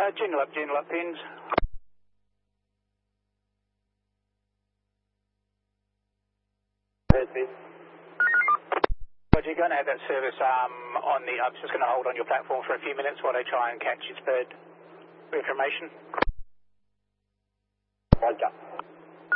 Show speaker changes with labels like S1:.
S1: Jingle up, pins. Roger, you're going to have that service on the... I'm just going to hold on your platform for a few minutes while they try and catch its bird information.
S2: Roger.